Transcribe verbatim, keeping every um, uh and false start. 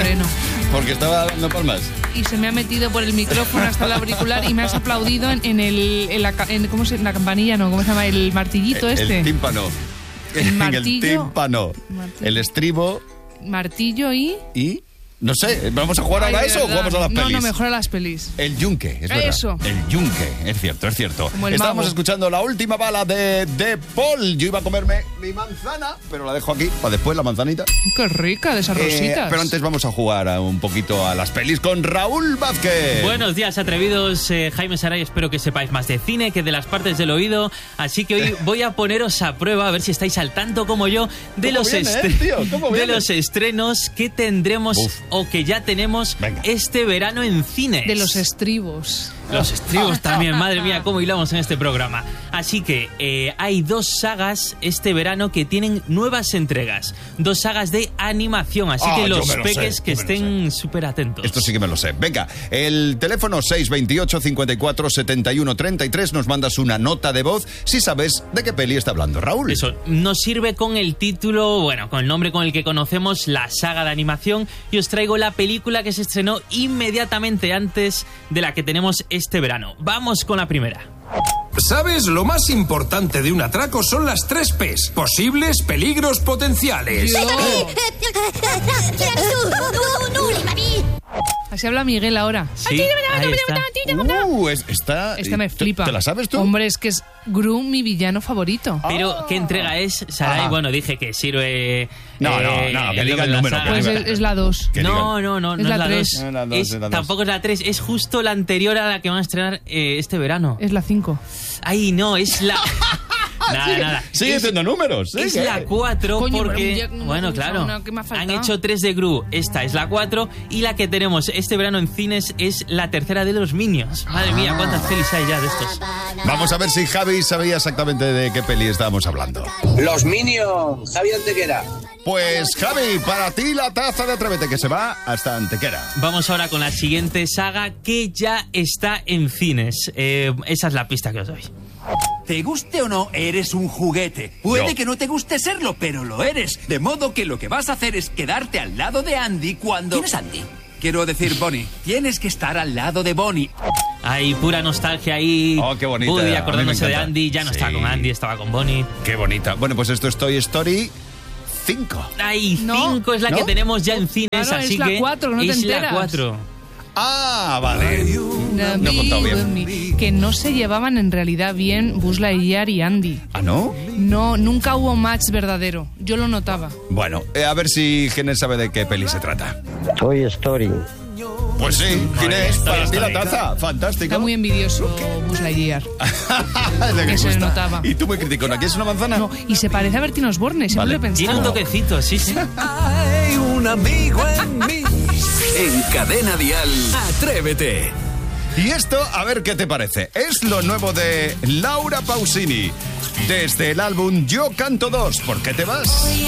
Moreno. Porque estaba dando palmas. Y se me ha metido por el micrófono hasta el auricular y me has aplaudido en, en el en la, en, ¿cómo se, la campanilla, no? ¿Cómo se llama? El martillito el, este. El tímpano. El martillo. El tímpano. Martillo. El estribo. Martillo y... ¿Y? No sé, ¿vamos a jugar Ay, ahora eso o jugamos a las pelis? No, no, mejor a las pelis. El yunque, es verdad. Eso. El yunque, es cierto, es cierto. Estábamos mago. escuchando la última bala de, de Paul. Yo iba a comerme mi manzana, pero la dejo aquí para después, la manzanita. Qué rica, de esas rositas. Eh, pero antes vamos a jugar a un poquito a las pelis con Raúl Vázquez. Buenos días, atrevidos. Eh, Jaime Saray, espero que sepáis más de cine que de las partes del oído. Así que hoy voy a poneros a prueba, a ver si estáis al tanto como yo, de, los, viene, estre- eh, tío? ¿Cómo de viene? los estrenos que tendremos Uf. o que ya tenemos Venga. este verano en cines. De los estribos. Los estribos también, madre mía, cómo hilamos en este programa. Así que eh, hay dos sagas este verano que tienen nuevas entregas. Dos sagas de animación, así Ah, que yo los me lo peques sé, que yo me lo estén súper atentos. Esto sí que me lo sé. Venga, el teléfono seis veintiocho, cincuenta y cuatro, setenta y uno, treinta y tres. Nos mandas una nota de voz si sabes de qué peli está hablando Raúl. Eso, nos sirve con el título, bueno, con el nombre con el que conocemos la saga de animación, y os traigo la película que se estrenó inmediatamente antes de la que tenemos este verano. Vamos con la primera. ¿Sabes? Lo más importante de un atraco son las tres P's. Posibles, peligros, potenciales. Yo. ¿Quién eres tú? ¡No, no, no, mami! Así habla Miguel ahora. Sí, ahí está. Uh, es- está... Este me ¿te- flipa. ¿Te la sabes tú? Hombre, es que es Gru mi villano favorito. Pero, ¿qué entrega es, Saray? Ajá. Bueno, dije que sirve... No, no, eh, no, que el diga nombre el de la número, saga. que Pues diga- es, es la dos. que No, digan. no, no, no Es es la la tres. dos. No, la dos, Es- es la dos. tampoco es la tres, es justo la anterior a la que van a estrenar eh, este verano. Es la cinco. Ay, no, es la... Nada, nada. Sigue Es- siendo números. Es sigue. la cuatro Coño, pero porque, ya no me bueno, ha claro, gustado una que me ha faltado. han hecho tres de Gru, esta es la cuatro, y la que tenemos este verano en cines es la tercera de los Minions. Madre mía, cuántas pelis hay ya de estos. Vamos a ver si Javi sabía exactamente de qué peli estábamos hablando. Los Minions, Javi Antequera. Pues Javi, para ti la taza de Atrévete, que se va hasta Antequera. Vamos ahora con la siguiente saga que ya está en cines. Eh, esa es la pista que os doy. Te guste o no, eres un juguete. Puede No. que no te guste serlo, pero lo eres. De modo que lo que vas a hacer es quedarte al lado de Andy cuando... ¿Quién es Andy? Quiero decir Bonnie. Tienes que estar al lado de Bonnie. Hay pura nostalgia ahí. Oh, qué bonita. A Woody mí me acordándose de encanta. Andy, ya no Sí. estaba con Andy, estaba con Bonnie. Qué bonita. Bueno, pues esto es Toy Story cinco. Ay, No. cinco es la ¿No? que tenemos ya en cines, Claro, así es la que cuatro, no te es la enteras. cuatro. Ah, vale. No he contado bien. Que no se llevaban en realidad bien Buzz Lightyear y Andy. ¿Ah, no? No, nunca hubo match verdadero. Yo lo notaba. Bueno, eh, a ver si Ginés sabe de qué peli se trata. Toy Story. Pues sí, Ginés, Toy para ti la Story. taza. Fantástico. Está muy envidioso Buzz Lightyear. Le que se gusta. notaba. ¿Y tú muy criticona? ¿Quieres una manzana? No, y se parece a Bertín Osborne, siempre Vale. lo he pensado. Tiene un toquecito, sí, sí. Hay un amigo en mí. En Cadena Dial, Atrévete. Y esto, a ver qué te parece. Es lo nuevo de Laura Pausini. Desde el álbum Yo Canto dos. ¿Por qué te vas?